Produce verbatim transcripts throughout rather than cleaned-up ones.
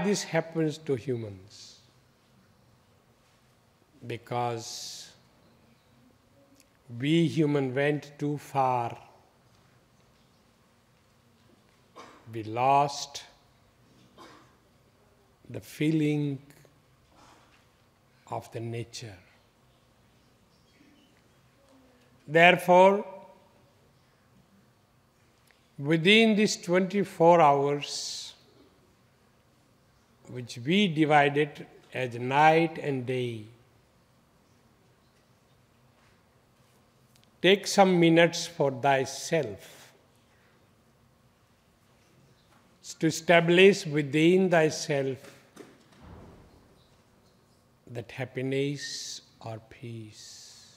this happens to humans? Because we human went too far. We lost the feeling of the nature. Therefore, within these twenty-four hours, which we divided as night and day, take some minutes for thyself, to establish within thyself that happiness or peace.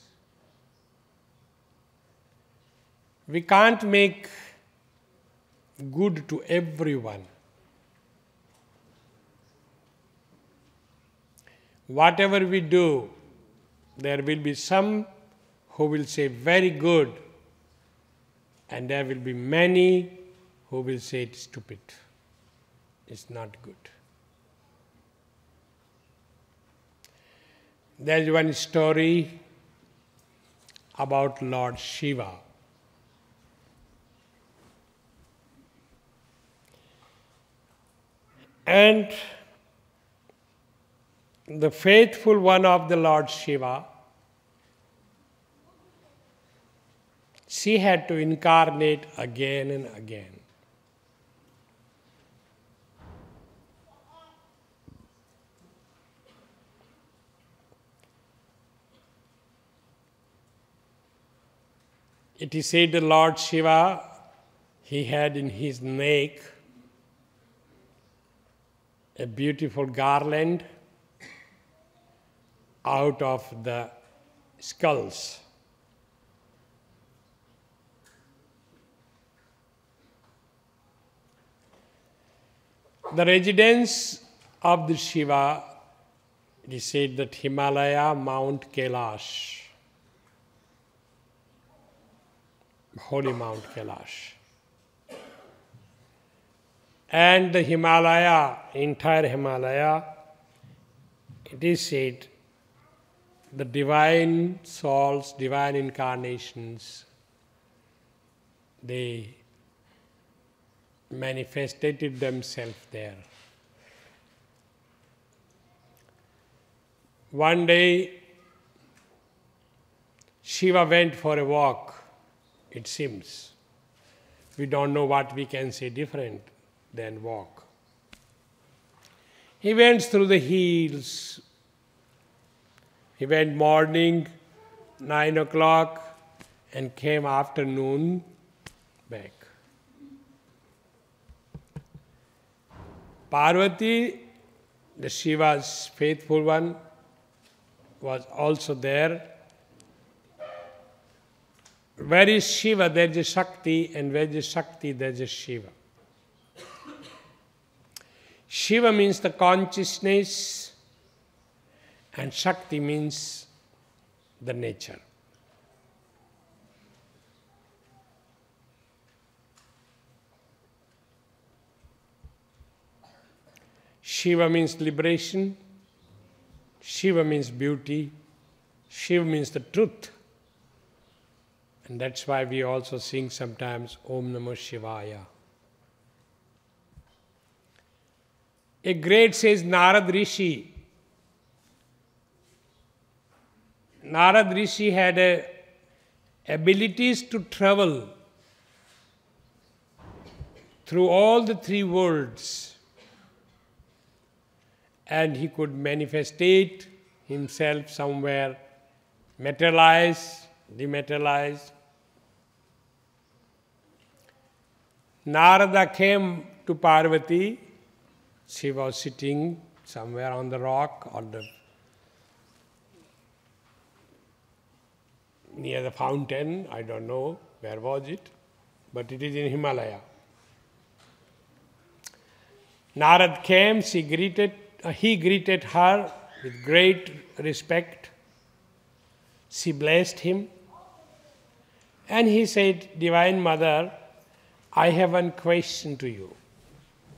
We can't make good to everyone. Whatever we do, there will be some who will say very good, and there will be many who will say it's stupid, it's not good. There is one story about Lord Shiva. And the faithful one of the Lord Shiva, she had to incarnate again and again. It is said the Lord Shiva, he had in his neck a beautiful garland out of the skulls. The residence of the Shiva, it is said that Himalaya, Mount Kailash, holy Mount Kailash. And the Himalaya, entire Himalaya, it is said the divine souls, divine incarnations, they manifested themselves there. One day, Shiva went for a walk, it seems. We don't know what we can say different than walk. He went through the hills. He went morning, nine o'clock, and came afternoon back. Parvati, the Shiva's faithful one, was also there. Where is Shiva, there is a Shakti, and where is a Shakti, there is a Shiva. Shiva means the consciousness, and Shakti means the nature. Shiva means liberation, Shiva means beauty, Shiva means the truth. And that's why we also sing sometimes Om Namah Shivaya. A great says Narad Rishi. Narad Rishi had a abilities to travel through all the three worlds, and he could manifestate himself somewhere, materialize, dematerialize. Narada came to Parvati. She was sitting somewhere on the rock or the near the fountain. I don't know where was it, but it is in Himalaya. Narad came. She greeted. Uh, he greeted her with great respect. She blessed him, and he said, "Divine Mother, I have one question to you.